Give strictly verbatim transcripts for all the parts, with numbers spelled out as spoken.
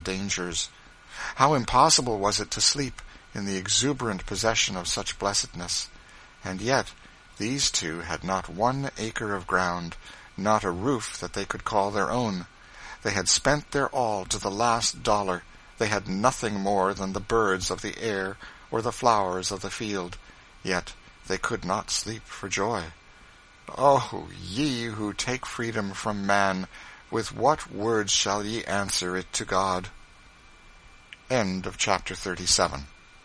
dangers. How impossible was it to sleep in the exuberant possession of such blessedness? And yet these two had not one acre of ground, not a roof that they could call their own. They had spent their all to the last dollar. They had nothing more than the birds of the air or the flowers of the field, yet they could not sleep for joy. Oh, ye who take freedom from man, with what words shall ye answer it to God? End of chapter thirty-seven.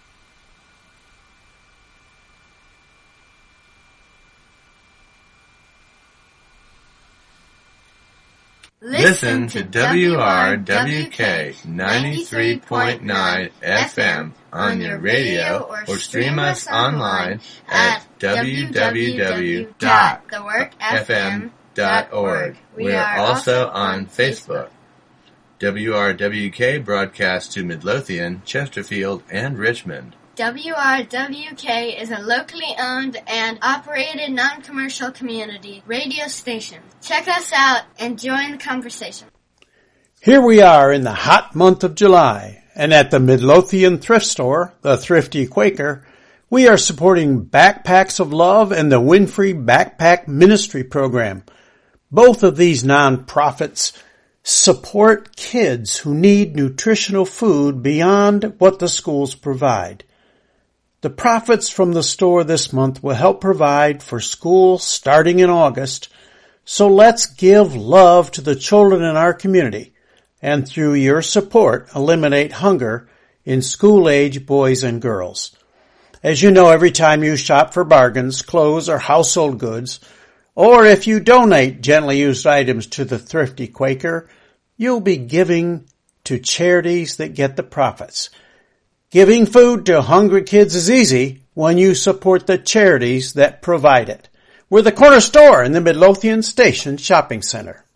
Listen to W R W K ninety-three point nine F M on your radio or stream us online at w w w dot the work f m dot org. We are also on Facebook. W R W K broadcasts to Midlothian, Chesterfield, and Richmond. W R W K is a locally owned and operated non-commercial community radio station. Check us out and join the conversation. Here we are in the hot month of July, and at the Midlothian thrift store, the Thrifty Quaker, we are supporting Backpacks of Love and the Winfrey Backpack Ministry Program. Both of these nonprofits support kids who need nutritional food beyond what the schools provide. The profits from the store this month will help provide for school starting in August, so let's give love to the children in our community, and through your support, eliminate hunger in school-age boys and girls. As you know, every time you shop for bargains, clothes, or household goods, or if you donate gently used items to the Thrifty Quaker, you'll be giving to charities that get the profits. Giving food to hungry kids is easy when you support the charities that provide it. We're the corner store in the Midlothian Station Shopping Center.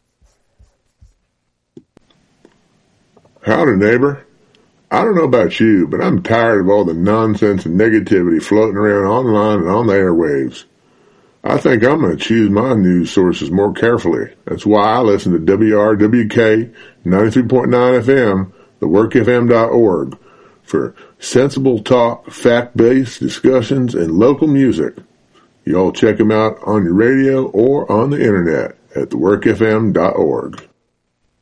Howdy, neighbor. I don't know about you, but I'm tired of all the nonsense and negativity floating around online and on the airwaves. I think I'm going to choose my news sources more carefully. That's why I listen to W R W K ninety-three point nine F M, the work f m dot org, for sensible talk, fact-based discussions, and local music. You all check them out on your radio or on the internet at the work f m dot org.